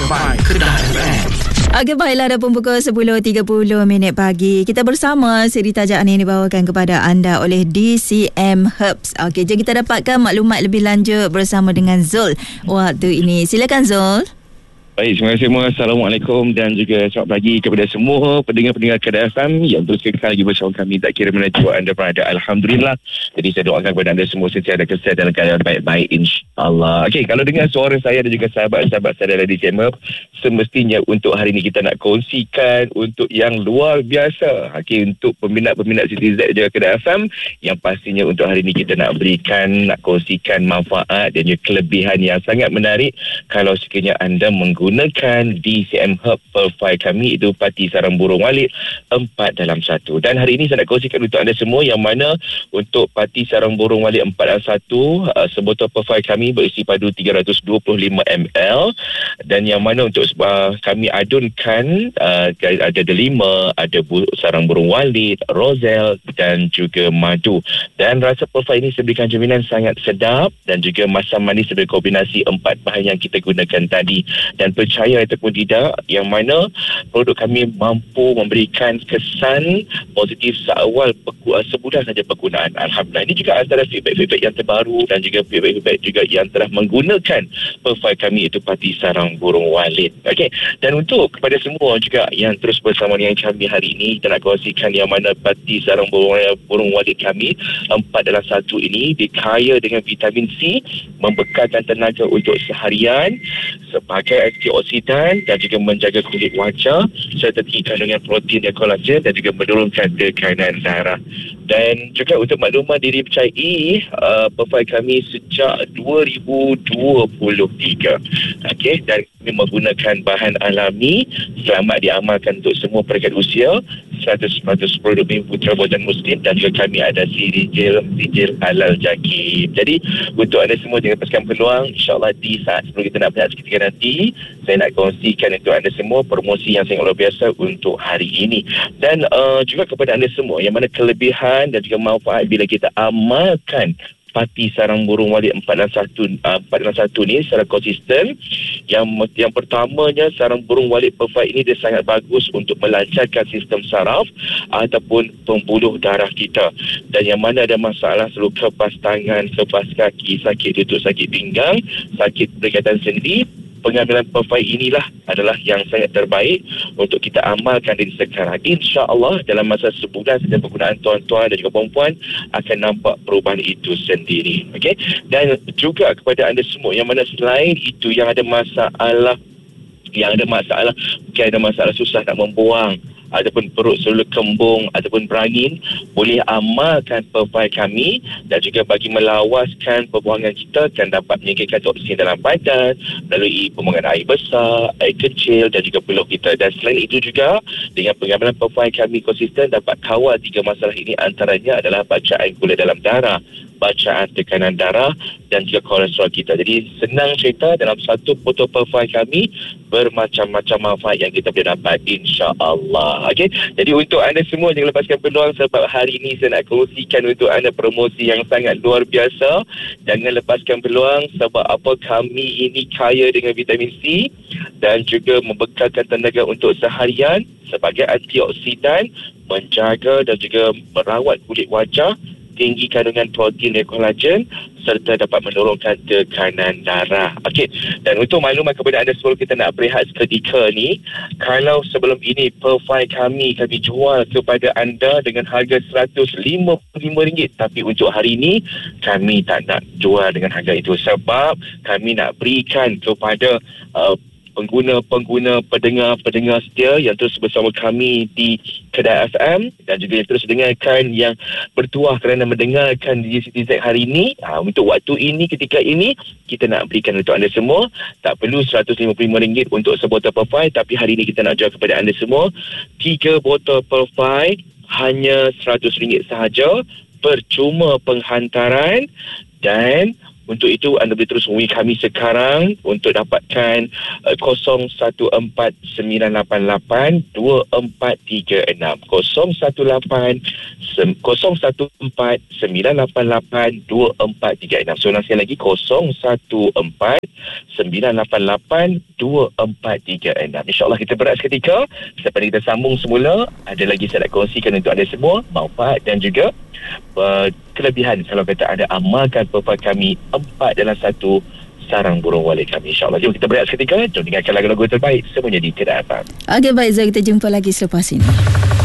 Perfine Kedah FM. Okey, baiklah, dah pun pukul 10.30 pagi. Kita bersama siri tajaan yang dibawakan kepada anda oleh DCM Herbs. Okey, jom kita dapatkan maklumat lebih lanjut bersama dengan Zul waktu ini. Silakan Zul. Baik, terima kasih semua. Assalamualaikum dan juga selamat pagi kepada semua pendengar-pendengar Kedah FM yang terus kekal lagi bersama kami. Tak kira mana jua anda berada, Alhamdulillah. Jadi saya doakan kepada anda semua sentiasa ada kesihatan dalam keadaan baik-baik, insyaAllah. Okey, kalau dengar suara saya dan juga sahabat-sahabat saya dari DCM, semestinya untuk hari ini kita nak kongsikan untuk yang luar biasa. Okey, untuk peminat-peminat Siti Z juga Kedah FM, yang pastinya untuk hari ini kita nak berikan, nak kongsikan manfaat dan juga kelebihan yang sangat menarik kalau sekiranya anda menggunakan DCM Herb Perfine kami, itu Pati Sarang Burung Walit 4 dalam 1. Dan hari ini saya nak kongsikan untuk anda semua yang mana untuk Pati Sarang Burung Walit 4 dalam 1, sebotol Perfine kami berisi padu 325 ml, dan yang mana untuk kami adunkan ada delima, ada sarang burung walit, rosel dan juga madu. Dan rasa Perfine ini saya berikan jaminan sangat sedap dan juga masam manis sebagai kombinasi 4 bahan yang kita gunakan tadi. Dan percaya ataupun tidak, yang mana produk kami mampu memberikan kesan positif seawal sebulan saja penggunaan. Alhamdulillah. Ini juga antara feedback-feedback yang terbaru dan juga feedback-feedback juga yang telah menggunakan Perfine kami, itu Pati Sarang Burung Walit. Okey. Dan untuk kepada semua juga yang terus bersama dengan kami hari ini, kita nak kongsikan yang mana Pati Sarang Burung Walit kami 4 dalam 1 ini dikaya dengan vitamin C, membekalkan tenaga untuk seharian sebagai antioksidan dan juga menjaga kulit wajah, serta tinggi kandungan protein dan kolagen dan juga menurunkan tekanan darah. Dan juga untuk makluman diri percayai, Perfine kami sejak 2023. Okey, dan kami menggunakan bahan alami, selamat diamalkan untuk semua peringkat usia, 100% produk Bumi Putra buatan Muslim, dan juga kami ada sijil halal JAKIM. Jadi untuk anda semua jangan lepaskan peluang, insyaAllah di saat sebelum kita nak berehat seketika nanti, saya nak kongsikan untuk anda semua promosi yang sangat luar biasa untuk hari ini. Dan juga kepada anda semua yang mana kelebihan dan juga manfaat bila kita amalkan Pati Sarang Burung Walit 4 dalam 1 ni secara konsisten. Yang pertamanya, sarang burung walit Perfine ini dia sangat bagus untuk melancarkan sistem saraf ataupun pembuluh darah kita. Dan yang mana ada masalah selalu kepas tangan, kepas kaki, sakit lutut, sakit pinggang, sakit perikatan sendi, pengambilan Perfine inilah adalah yang sangat terbaik untuk kita amalkan dari sekarang. InsyaAllah dalam masa sebulan saja penggunaan tuan-tuan dan juga perempuan akan nampak perubahan itu sendiri. Okey. Dan juga kepada anda semua yang mana selain itu yang ada masalah, mungkin ada masalah susah nak membuang ataupun perut selalu kembung ataupun berangin, boleh amalkan Perfine kami dan juga bagi melawaskan pembuangan kita akan dapat menyingkirkan toksin dalam badan melalui pembuangan air besar, air kecil dan juga peluh kita. Dan selain itu juga dengan pengambilan Perfine kami konsisten dapat kawal 3 masalah ini, antaranya adalah bacaan gula dalam darah, bacaan tekanan darah dan juga kolesterol kita. Jadi senang cerita, dalam satu botol Perfine kami bermacam-macam manfaat yang kita boleh dapat, insya-Allah. Okey. Jadi untuk anda semua jangan lepaskan peluang, sebab hari ini saya nak kongsikan untuk anda promosi yang sangat luar biasa. Jangan lepaskan peluang sebab apa, kami ini kaya dengan vitamin C dan juga membekalkan tenaga untuk seharian sebagai antioksidan, menjaga dan juga merawat kulit wajah, tinggi kandungan protein dan kolagen, serta dapat menurunkan tekanan darah. Okey. Dan untuk makluman kepada anda sebelum kita nak berehat seketika ni, kalau sebelum ini Perfine kami jual kepada anda dengan harga RM155, tapi untuk hari ini kami tak nak jual dengan harga itu sebab kami nak berikan kepada pengguna-pengguna, pendengar setia yang terus bersama kami di Kedah FM dan juga yang terus dengarkan, yang bertuah kerana mendengarkan di Siti Z hari ini. Untuk waktu ini, ketika ini, kita nak berikan untuk anda semua. Tak perlu RM155 untuk sebotol Perfine, tapi hari ini kita nak jual kepada anda semua 3 botol Perfine hanya RM100 sahaja, percuma penghantaran dan Untuk itu anda boleh terus hubungi kami sekarang untuk dapatkan 0149882436 0149882436. So sekali lagi 0149882436. InsyaAllah kita berehat seketika. Selepas kita sambung semula, ada lagi saya nak kongsikan untuk anda semua manfaat dan juga kelebihan kalau kata ada amalkan profil kami 4 dalam 1 sarang burung walid kami. InsyaAllah. Jom kita berehat seketika. Jom dengarkan lagu-lagu terbaik semuanya di Kedah FM. Okey, baik Zul, kita jumpa lagi selepas ini.